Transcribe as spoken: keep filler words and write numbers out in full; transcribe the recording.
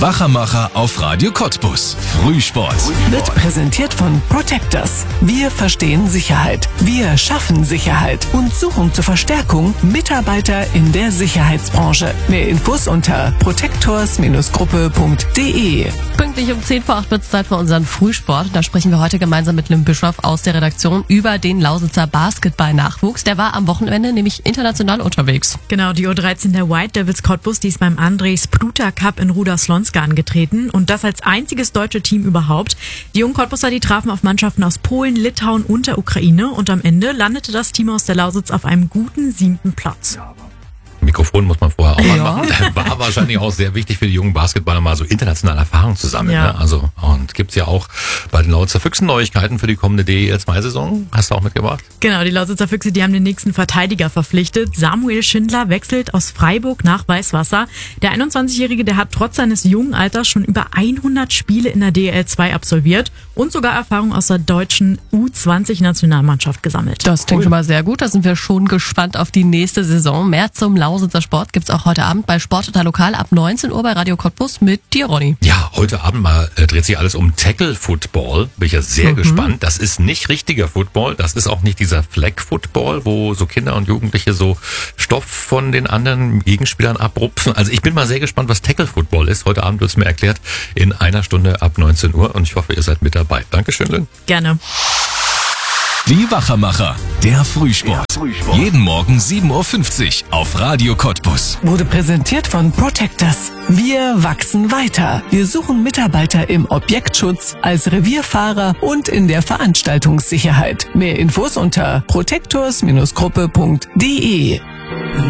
Wachamacher auf Radio Cottbus. Frühsport. Wird präsentiert von Protectors. Wir verstehen Sicherheit. Wir schaffen Sicherheit und suchen zur Verstärkung Mitarbeiter in der Sicherheitsbranche. Mehr Infos unter protectors Gruppe punkt de. Pünktlich um zehn vor acht wird es Zeit für unseren Frühsport. Da sprechen wir heute gemeinsam mit Lim Bischoff aus der Redaktion über den Lausitzer Basketball-Nachwuchs. Der war am Wochenende nämlich international unterwegs. Genau, die U dreizehn der White Devils Cottbus, die ist beim André Spruta Cup in Ruda-Slonska angetreten und das als einziges deutsche Team überhaupt. Die jungen Cottbuser, die trafen auf Mannschaften aus Polen, Litauen und der Ukraine und am Ende landete das Team aus der Lausitz auf einem guten siebten Platz. Mikrofon muss man vorher auch mal Ja. machen. War wahrscheinlich auch sehr wichtig für die jungen Basketballer, mal so internationale Erfahrung zu sammeln. Ja. Ne? Also, und gibt's ja auch bei den Lausitzer Füchsen Neuigkeiten für die kommende D E L zwei Saison. Hast du auch mitgebracht? Genau, die Lausitzer Füchse, die haben den nächsten Verteidiger verpflichtet. Samuel Schindler wechselt aus Freiburg nach Weißwasser. Der einundzwanzigjährige, der hat trotz seines jungen Alters schon über hundert Spiele in der D E L zwei absolviert und sogar Erfahrung aus der deutschen U zwanzig Nationalmannschaft gesammelt. Das klingt schon mal sehr gut. Da sind wir schon gespannt auf die nächste Saison. Mehr zum Lausitzer Sport gibt's auch heute Abend bei Sport Total Lokal ab neunzehn Uhr bei Radio Cottbus mit dir, Ronny. Ja, heute Abend mal äh, dreht sich alles um Tackle Football. Bin ich ja sehr mhm. gespannt. Das ist nicht richtiger Football. Das ist auch nicht dieser Flag Football, wo so Kinder und Jugendliche so Stoff von den anderen Gegenspielern abrupfen. Also ich bin mal sehr gespannt, was Tackle Football ist. Heute Abend wird's mir erklärt in einer Stunde ab neunzehn Uhr und ich hoffe, ihr seid mit dabei. Dankeschön, Lynn. Gerne. Die Wachamacher. Der Frühsport. Jeden Morgen sieben Uhr fünfzig auf Radio Cottbus. Wurde präsentiert von Protectors. Wir wachsen weiter. Wir suchen Mitarbeiter im Objektschutz, als Revierfahrer und in der Veranstaltungssicherheit. Mehr Infos unter protectors Gruppe punkt de.